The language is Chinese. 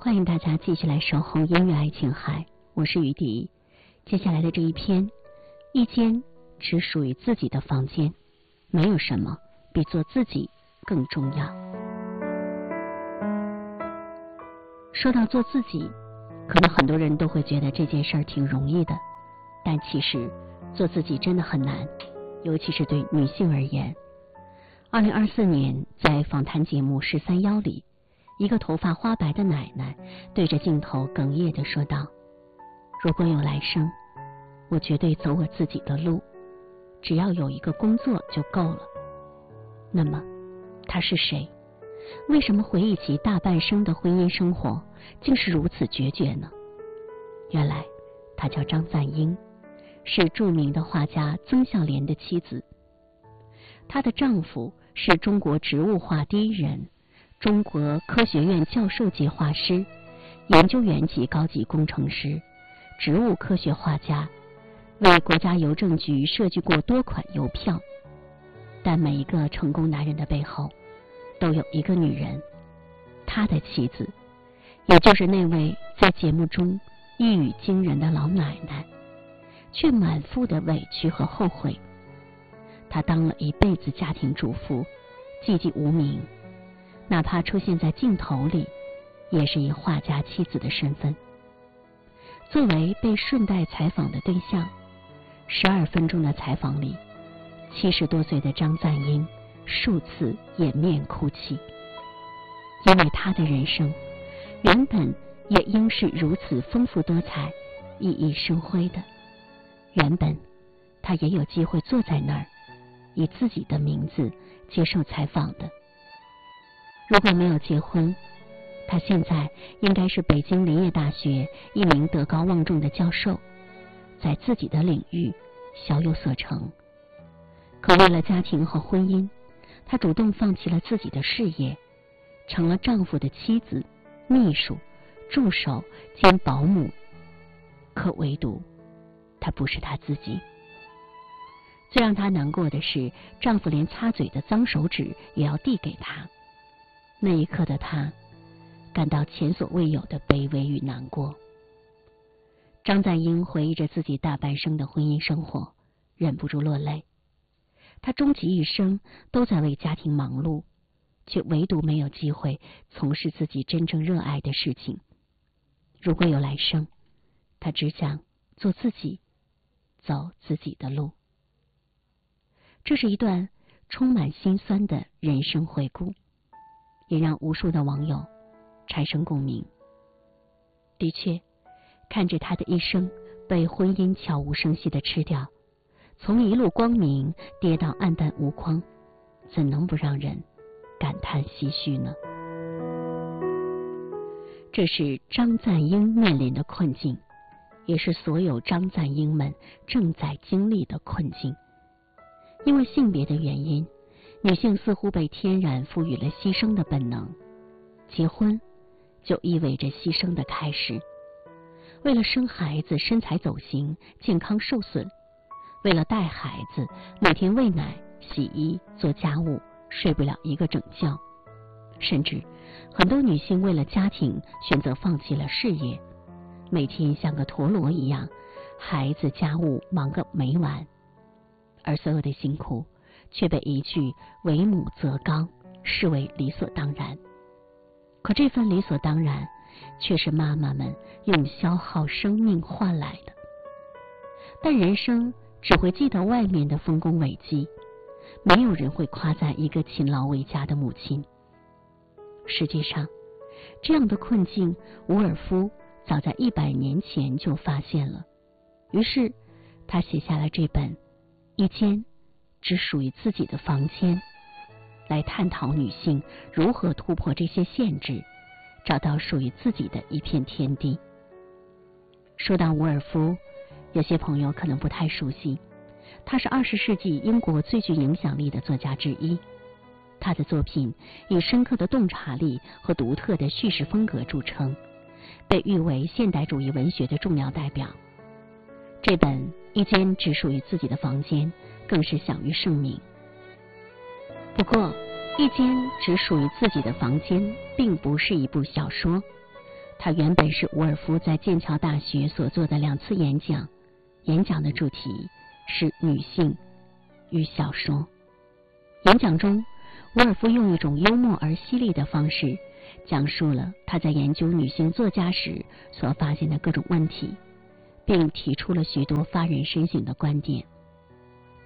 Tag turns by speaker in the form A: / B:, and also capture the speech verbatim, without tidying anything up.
A: 欢迎大家继续来守候音乐爱情海，我是雨迪。接下来的这一篇，一间只属于自己的房间，没有什么比做自己更重要。说到做自己，可能很多人都会觉得这件事儿挺容易的，但其实做自己真的很难，尤其是对女性而言。二零二四年，在访谈节目十三邀里，一个头发花白的奶奶对着镜头哽咽地说道：如果有来生，我绝对走我自己的路，只要有一个工作就够了。那么她是谁？为什么回忆起大半生的婚姻生活竟是如此决绝呢？原来她叫张赞英，是著名的画家曾孝濂的妻子。她的丈夫是中国植物画第一人，中国科学院教授级画师，研究员级高级工程师，植物科学画家，为国家邮政局设计过多款邮票。但每一个成功男人的背后都有一个女人，他的妻子，也就是那位在节目中一语惊人的老奶奶，却满腹的委屈和后悔。她当了一辈子家庭主妇，寂寂无名，哪怕出现在镜头里，也是以画家妻子的身份。作为被顺带采访的对象，十二分钟的采访里，七十多岁的张赞英数次掩面哭泣，因为她的人生原本也应是如此丰富多彩、熠熠生辉的。原本她也有机会坐在那儿，以自己的名字接受采访的。如果没有结婚，她现在应该是北京林业大学一名德高望重的教授，在自己的领域小有所成。可为了家庭和婚姻，她主动放弃了自己的事业，成了丈夫的妻子、秘书、助手兼保姆。可唯独她不是她自己。最让她难过的是，丈夫连擦嘴的脏手纸也要递给她。那一刻的她感到前所未有的卑微与难过。张赞英回忆着自己大半生的婚姻生活，忍不住落泪。她终其一生都在为家庭忙碌，却唯独没有机会从事自己真正热爱的事情。如果有来生，她只想做自己，走自己的路。这是一段充满心酸的人生回顾，也让无数的网友产生共鸣。的确，看着他的一生被婚姻悄无声息地吃掉，从一路光明跌到暗淡无光，怎能不让人感叹唏嘘呢？这是张赞英面临的困境，也是所有张赞英们正在经历的困境。因为性别的原因，女性似乎被天然赋予了牺牲的本能，结婚就意味着牺牲的开始。为了生孩子，身材走形，健康受损；为了带孩子，每天喂奶、洗衣、做家务，睡不了一个整觉。甚至很多女性为了家庭选择放弃了事业，每天像个陀螺一样，孩子家务忙个没完。而所有的辛苦却被一句为母则刚视为理所当然。可这份理所当然却是妈妈们用消耗生命换来的。但人生只会记得外面的丰功伟绩，没有人会夸赞一个勤劳为家的母亲。实际上，这样的困境伍尔夫早在一百年前就发现了，于是他写下了这本一间只属于自己的房间，来探讨女性如何突破这些限制，找到属于自己的一片天地。说到伍尔夫，有些朋友可能不太熟悉，他是二十世纪英国最具影响力的作家之一。他的作品以深刻的洞察力和独特的叙事风格著称，被誉为现代主义文学的重要代表。这本一间只属于自己的房间更是享誉盛名。不过，一间只属于自己的房间并不是一部小说， 他原本是伍尔夫在剑桥大学所做的两次演讲，演讲的主题是女性与小说。演讲中，伍尔夫用一种幽默而犀利的方式讲述了他在研究女性作家时所发现的各种问题，并提出了许多发人深省的观点。